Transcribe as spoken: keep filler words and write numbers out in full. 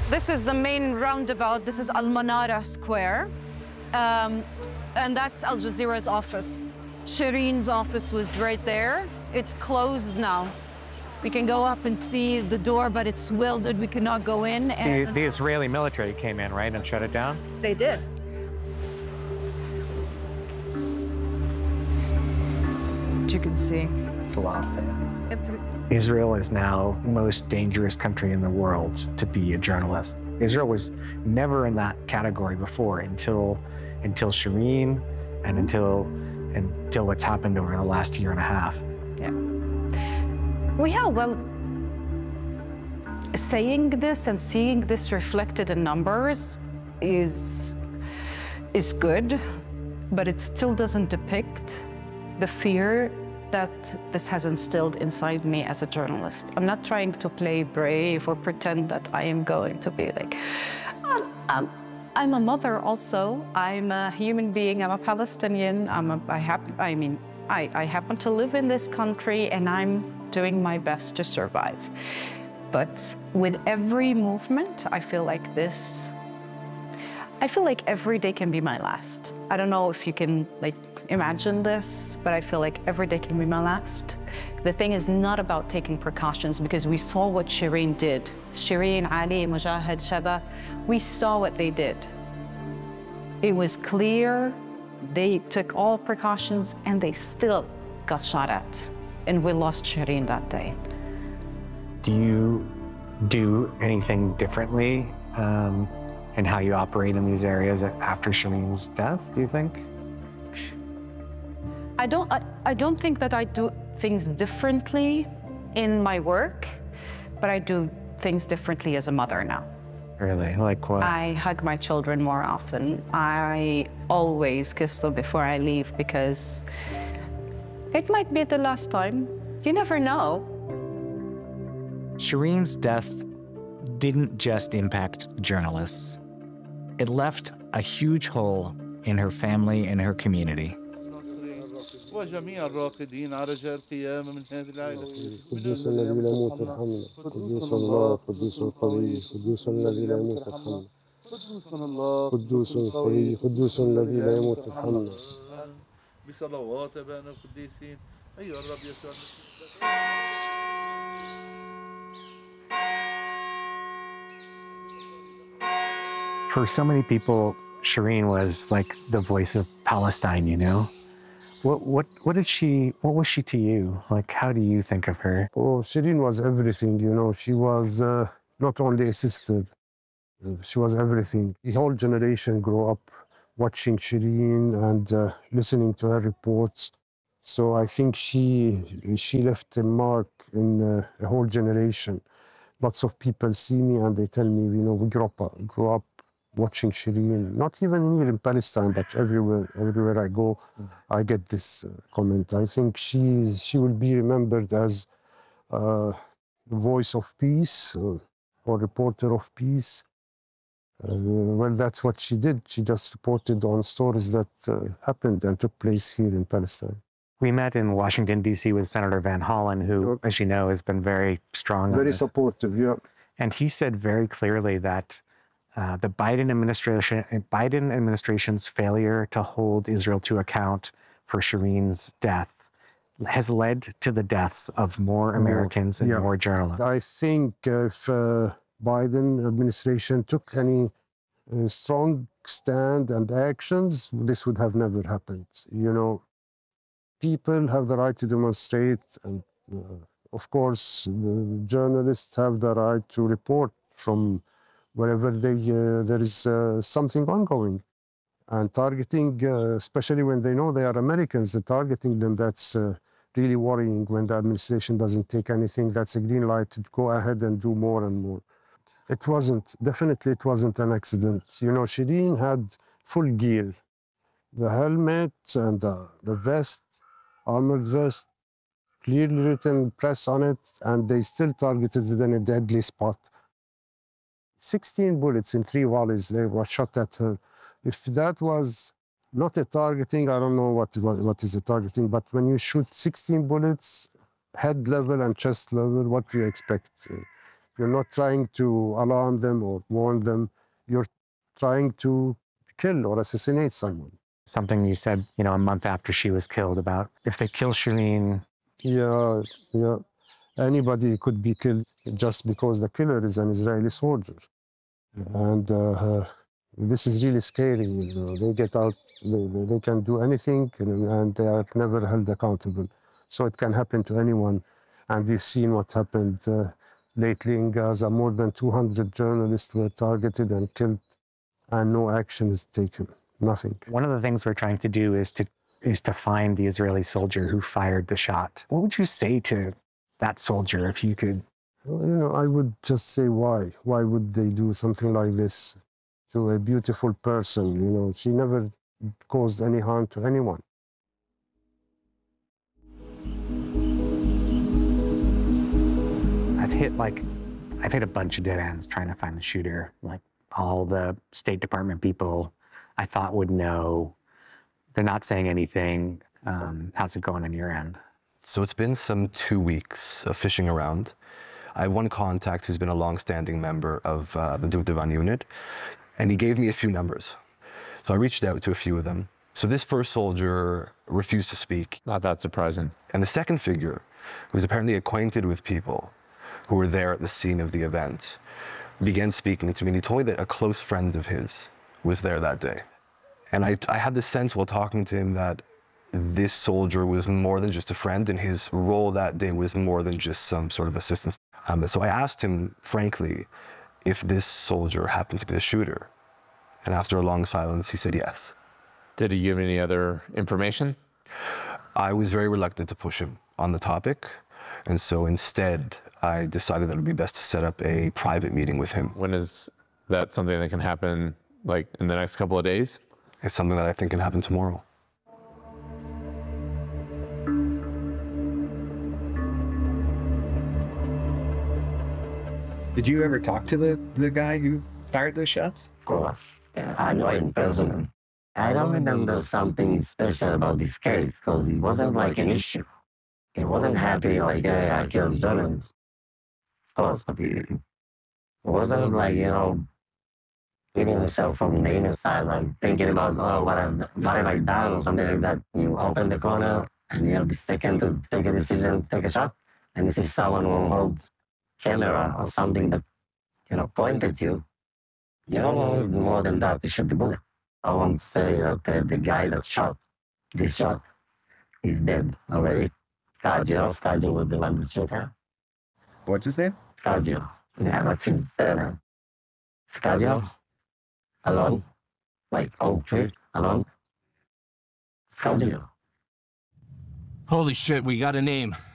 This is the main roundabout. This is Al Manara Square. Um, and that's Al Jazeera's office. Shireen's office was right there. It's closed now. We can go up and see the door, but it's welded. We cannot go in. And The, the Israeli military came in, right, and shut it down? they did. As you can see. It's a lot. Israel is now the most dangerous country in the world to be a journalist. Israel was never in that category before until, until Shireen and until, until what's happened over the last year and a half. Yeah. Well, yeah, well, saying this and seeing this reflected in numbers is, is good, but it still doesn't depict the fear that this has instilled inside me as a journalist. I'm not trying to play brave or pretend that I am going to be like, um, um, I'm a mother also. I'm a human being. I'm a Palestinian. I'm a, I, happen, I mean, I, I happen to live in this country and I'm doing my best to survive. But with every movement, I feel like this, I feel like every day can be my last. I don't know if you can like imagine this, but I feel like every day can be my last. The thing is not about taking precautions because we saw what Shireen did. Shireen, Ali, Mujahid, Shada, we saw what they did. It was clear they took all precautions and they still got shot at. And we lost Shireen that day. Do you do anything differently um, in how you operate in these areas after Shireen's death, do you think? I don't, I, I don't think that I do things differently in my work, but I do things differently as a mother now. Really? Like what? I hug my children more often. I always kiss them before I leave because it might be the last time. You never know. Shireen's death didn't just impact journalists. It left a huge hole in her family and her community. وجميع الراقدين على رجاء القيامة من هذه العائلة. قدوس الذي لا يموت ارحمنا. قدوس الله قدوس القوي قدوس الذي لا يموت ارحمنا. قدوس الله قدوس القوي قدوس الذي لا يموت ارحمنا. بصلوات أبائنا القديسين أيها الرب يسوع. For so many people, Shireen was like the voice of Palestine, you know? What, what, what did she, what was she to you? Like, how do you think of her? Oh, Shireen was everything, you know. She was uh, not only a sister, uh, she was everything. The whole generation grew up watching Shireen and uh, listening to her reports. So I think she, she left a mark in uh, a whole generation. Lots of people see me and they tell me, you know, we grew up, grew up watching Shireen, not even here in Palestine, but everywhere, everywhere I go, mm. I get this uh, comment. I think she's, she will be remembered as a uh, voice of peace uh, or reporter of peace. Uh, well, that's what she did. She just reported on stories that uh, happened and took place here in Palestine. We met in Washington, D C with Senator Van Hollen, who, as you know, has been very strong. Very supportive, yeah. And he said very clearly that Uh, the Biden administration, Biden administration's failure to hold Israel to account for Shireen's death has led to the deaths of more Americans and yeah. more journalists. I think if uh, Biden administration took any uh, strong stand and actions, this would have never happened. You know, people have the right to demonstrate, and uh, of course, the journalists have the right to report from wherever they, uh, there is uh, something ongoing. And targeting, uh, especially when they know they are Americans, targeting them, that's uh, really worrying when the administration doesn't take anything. That's a green light to go ahead and do more and more. It wasn't, definitely it wasn't an accident. You know, Shireen had full gear. The helmet and the, the vest, armored vest, clearly written press on it, and they still targeted it in a deadly spot. sixteen bullets in three volleys, they were shot at her. If that was not a targeting, I don't know what, what, what is a targeting, but when you shoot sixteen bullets, head level and chest level, what do you expect? You're not trying to alarm them or warn them. You're trying to kill or assassinate someone. Something you said, you know, a month after she was killed about if they kill Shireen. Yeah, yeah. Anybody could be killed just because the killer is an Israeli soldier. And uh, uh, this is really scary. You know, they get out, they, they can do anything, and they are never held accountable. So it can happen to anyone. And we've seen what happened uh, lately in Gaza. More than two hundred journalists were targeted and killed, and no action is taken. Nothing. One of the things we're trying to do is to is to find the Israeli soldier who fired the shot. What would you say to that soldier if you could? Well, you know, I would just say why. Why would they do something like this to a beautiful person? You know, she never caused any harm to anyone. I've hit like, I've hit a bunch of dead ends trying to find the shooter. Like all the State Department people I thought would know. They're not saying anything. Um, how's it going on your end? So it's been some two weeks of fishing around. I have one contact who's been a long-standing member of uh, the Duvdevan unit, and he gave me a few numbers. So I reached out to a few of them. So this first soldier refused to speak. Not that surprising. And the second figure, who's apparently acquainted with people who were there at the scene of the event, began speaking to me, and he told me that a close friend of his was there that day. And I, I had the sense while talking to him that this soldier was more than just a friend, and his role that day was more than just some sort of assistance. Um, so I asked him, frankly, if this soldier happened to be the shooter. And after a long silence, he said yes. Did he give any other information? I was very reluctant to push him on the topic. And so instead, I decided that it would be best to set up a private meeting with him. When is that something that can happen, like in the next couple of days? It's something that I think can happen tomorrow. Did you ever talk to the, the guy who fired those shots? Of course. Yeah, I know him personally. I don't remember something special about this case because it wasn't like an issue. He wasn't happy like, hey, I killed journalists. Of course, but it wasn't like, you know, hitting himself from the inner side, like thinking about, oh, what have, what have I done or something like that. You open the corner and you have the second to take a decision, take a shot, and this is someone who holds camera or something that, you know, point at you. You don't need more than that to shoot the bullet. I won't say that uh, the guy that shot this shot is dead already. Cardio, Cardio was the one that shot her. What's his name? Cardio. Yeah, that's his name. Cardio. Alone. Like old tree. Alone. Cardio. Holy shit, we got a name.